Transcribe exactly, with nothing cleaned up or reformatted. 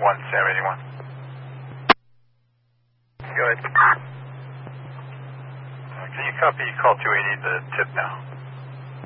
one, Sam eighty-one. Go ahead. Uh, can you copy call two eighty, the tip now?